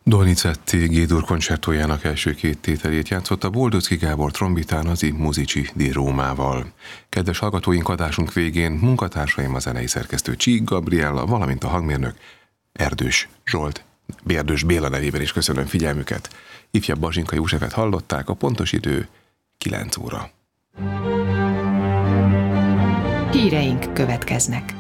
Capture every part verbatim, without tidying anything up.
Donizetti G-dur koncertójának első két tételét játszotta Boldöczky Gábor trombitán az I Musici di Rómával. Kedves hallgatóink, adásunk végén munkatársaim a zenei szerkesztő Csík Gabriella, valamint a hangmérnök Erdős Zsolt, Erdős Béla nevében is köszönöm figyelmüket. Ifjabb Bazsinka Józsefet hallották, a pontos idő kilenc óra. Híreink következnek.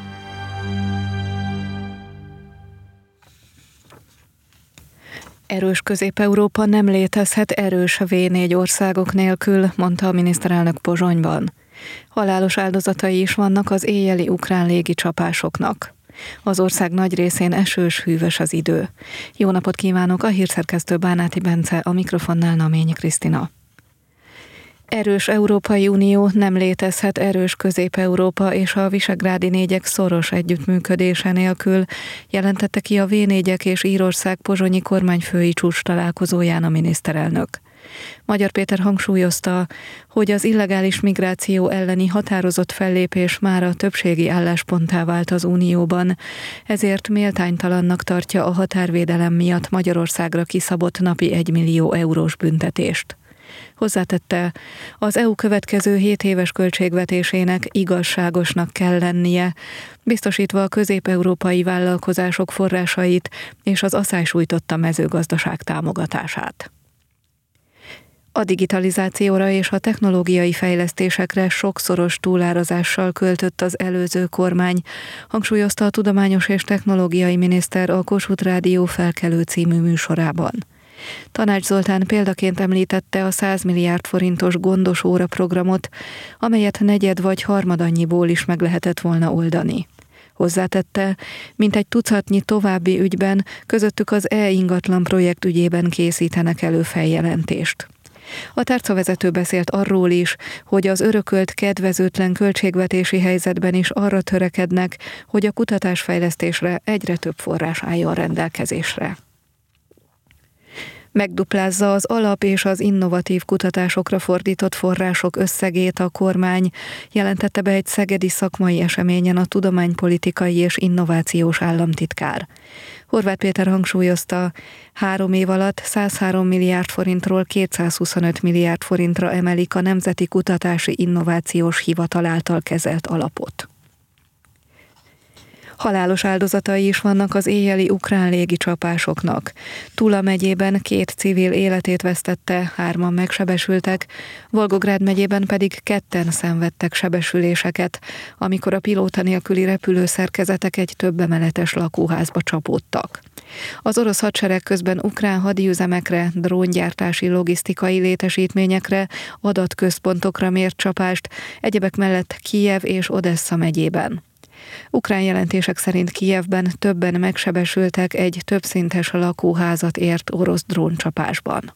Erős Közép-Európa nem létezhet erős vé négy országok nélkül, mondta a miniszterelnök Pozsonyban. Halálos áldozatai is vannak az éjjeli ukrán légicsapásoknak. Az ország nagy részén esős, hűvös az idő. Jó napot kívánok, a hírszerkesztő Bánáti Bence, a mikrofonnál Naményi Krisztina. Erős Európai Unió nem létezhet erős Közép-Európa és a visegrádi négyek szoros együttműködése nélkül, jelentette ki a vé négyek és Írország pozsonyi kormányfői csúcs találkozóján a miniszterelnök. Magyar Péter hangsúlyozta, hogy az illegális migráció elleni határozott fellépés mára többségi állásponttá vált az Unióban, ezért méltánytalannak tartja a határvédelem miatt Magyarországra kiszabott napi egymillió eurós büntetést. Hozzátette, az é u következő hét éves költségvetésének igazságosnak kell lennie, biztosítva a közép-európai vállalkozások forrásait és az asszálysújtotta mezőgazdaság támogatását. A digitalizációra és a technológiai fejlesztésekre sokszoros túlárazással költött az előző kormány, hangsúlyozta a tudományos és technológiai miniszter a Kossuth Rádió Felkelő című műsorában. Tanács Zoltán példaként említette a száz milliárd forintos gondos óra programot, amelyet negyed vagy harmadannyiból is meg lehetett volna oldani. Hozzátette, mintegy tucatnyi további ügyben, közöttük az e-ingatlan projekt ügyében készítenek elő feljelentést. A tárcavezető beszélt arról is, hogy az örökölt kedvezőtlen költségvetési helyzetben is arra törekednek, hogy a kutatásfejlesztésre egyre több forrás álljon rendelkezésre. Megduplázza az alap és az innovatív kutatásokra fordított források összegét a kormány, jelentette be egy szegedi szakmai eseményen a tudománypolitikai és innovációs államtitkár. Horváth Péter hangsúlyozta, három év alatt százhárom milliárd forintról kétszázhuszonöt milliárd forintra emelik a Nemzeti Kutatási Innovációs Hivatal által kezelt alapot. Halálos áldozatai is vannak az éjjeli ukrán légicsapásoknak. Tula megyében két civil életét vesztette, hárman megsebesültek, Volgográd megyében pedig ketten szenvedtek sebesüléseket, amikor a pilóta nélküli repülőszerkezetek egy több emeletes lakóházba csapódtak. Az orosz hadsereg közben ukrán hadiüzemekre, dróngyártási logisztikai létesítményekre, adatközpontokra mért csapást, egyebek mellett Kijev és Odessza megyében. Ukrán jelentések szerint Kijevben többen megsebesültek egy többszintes lakóházat ért orosz dróncsapásban.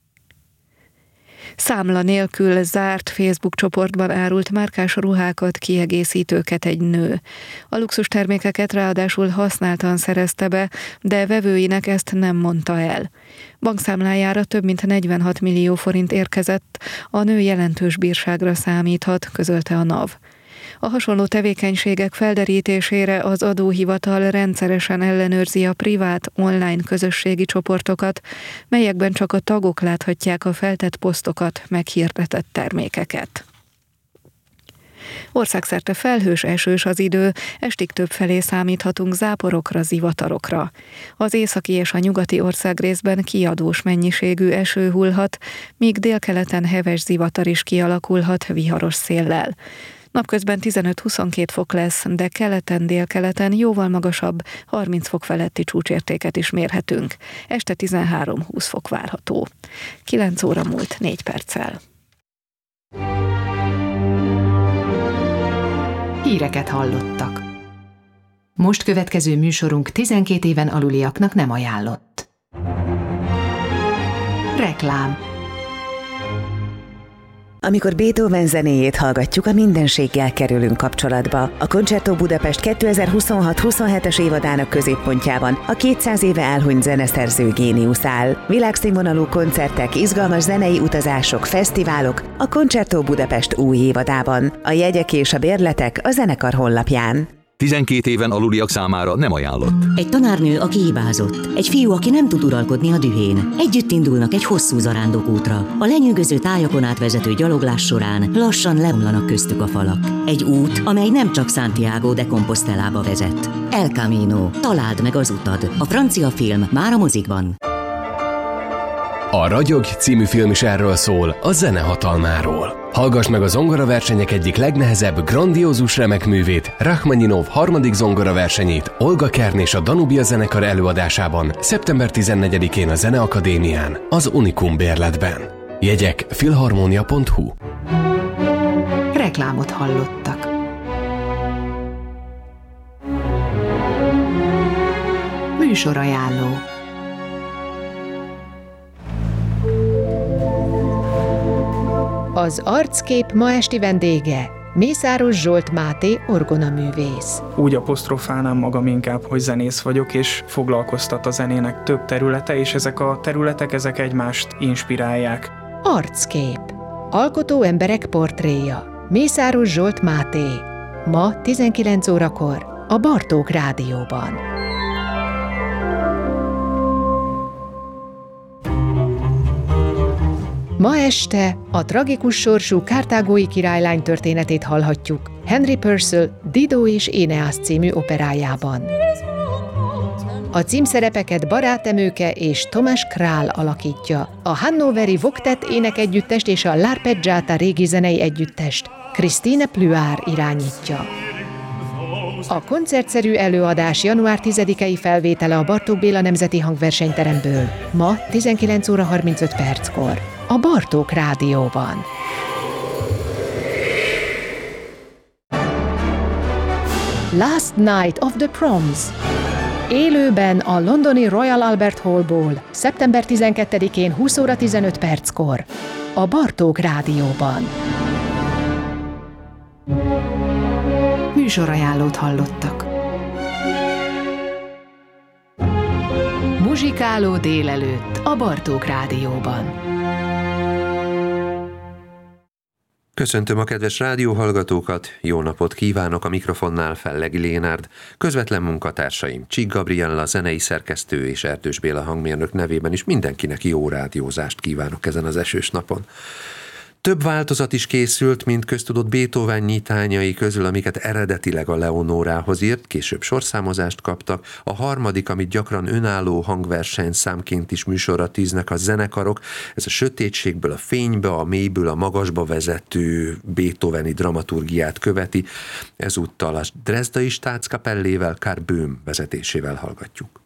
Számla nélkül zárt Facebook csoportban árult márkás ruhákat, kiegészítőket egy nő. A luxus termékeket ráadásul használtan szerezte be, de vevőinek ezt nem mondta el. Bankszámlájára több mint negyvenhat millió forint érkezett, a nő jelentős bírságra számíthat, közölte a NAV. A hasonló tevékenységek felderítésére az adóhivatal rendszeresen ellenőrzi a privát online közösségi csoportokat, melyekben csak a tagok láthatják a feltett posztokat, meghirdetett termékeket. Országszerte felhős, esős az idő, estig többfelé számíthatunk záporokra, zivatarokra. Az északi és a nyugati országrészben kiadós mennyiségű eső hullhat, míg délkeleten heves zivatar is kialakulhat viharos széllel. Napközben tizenöt-huszonkét fok lesz, de keleten, délkeleten jóval magasabb, harminc fok feletti csúcsértéket is mérhetünk. Este tizenhárom-húsz fok várható. kilenc óra múlt négy perccel. Híreket hallottak. Most következő műsorunk tizenkét éven aluliaknak nem ajánlott. Reklám. Amikor Beethoven zenéjét hallgatjuk, a mindenséggel kerülünk kapcsolatba. A Concerto Budapest kétezer-huszonhat-huszonhetes évadának középpontjában a kétszáz éve elhunyt zeneszerző géniusz áll. Világszínvonalú koncertek, izgalmas zenei utazások, fesztiválok a Concerto Budapest új évadában. A jegyek és a bérletek a zenekar honlapján. tizenkét éven aluliak számára nem ajánlott. Egy tanárnő, aki hibázott. Egy fiú, aki nem tud uralkodni a dühén. Együtt indulnak egy hosszú zarándokútra. A lenyűgöző tájakon átvezető gyaloglás során lassan leomlanak köztük a falak. Egy út, amely nem csak Santiago de Compostelába vezet. El Camino. Találd meg az utad. A francia film már a mozikban. A Ragyog című film is erről szól, a zene hatalmáról. Hallgass meg a zongoraversenyek egyik legnehezebb, grandiózus remek művét, Rachmaninov harmadik zongoraversenyét Olga Kern és a Danubia zenekar előadásában szeptember tizennegyedikén a Zeneakadémián, az Unikum bérletben. Jegyek filharmonia pont hu. Reklámot hallottak. Műsorajánló. Az Arckép ma esti vendége Mészáros Zsolt Máté orgonaművész. Úgy apostrofálnám magam inkább, hogy zenész vagyok, és foglalkoztat a zenének több területe, és ezek a területek, ezek egymást inspirálják. Arckép. Alkotó emberek portréja. Mészáros Zsolt Máté. Ma tizenkilenc órakor a Bartók Rádióban. Ma este a tragikus sorsú kartágói királylány történetét hallhatjuk Henry Purcell Dido és Éneász című operájában. A címszerepeket Barátemőke és Tomás Král alakítja, a hannoveri Voktet énekegyüttest és a L'Arpeggiata régi zenei együttest Christine Pluár irányítja. A koncertszerű előadás január tizedikei felvétele a Bartók Béla Nemzeti Hangversenyteremből, ma tizenkilenc óra harmincöt perckor, a Bartók Rádióban. Last Night of the Proms. Élőben a londoni Royal Albert Hallból, szeptember tizenkettedikén húsz óra tizenöt perckor, a Bartók Rádióban. Műsorajánlót hallottak. Muzsikáló délelőtt a Bartók Rádióban. Köszöntöm a kedves rádióhallgatókat, jó napot kívánok, a mikrofonnál Fellegi Lénárd, közvetlen munkatársaim Csík Gabriella, zenei szerkesztő és Erdős Béla hangmérnök nevében is mindenkinek jó rádiózást kívánok ezen az esős napon. Több változat is készült, mint köztudott Beethoven nyitányai közül, amiket eredetileg a Leonorához írt, később sorszámozást kaptak. A harmadik, amit gyakran önálló hangversenyszámként is műsorra tűznek a zenekarok, ez a sötétségből a fénybe, a mélyből a magasba vezető beethoveni dramaturgiát követi. Ezúttal a Dresdai Staatskapellével, Karl Böhm vezetésével hallgatjuk.